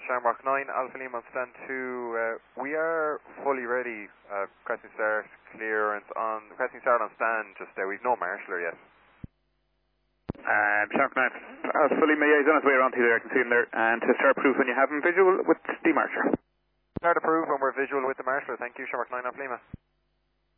Shamrock 9, Alpha Lima on stand 2. We are fully ready. Pressing start, clearance on, pressing start on stand just there. We've no marshaller yet. Shamrock 9, Alpha Lima, yeah, he's on his way around to you there, I can see him there. And to start proof when you have him visual with the marshaller. Start approved when we're visual with the marshaller. Thank you, Shamrock 9, Alpha Lima.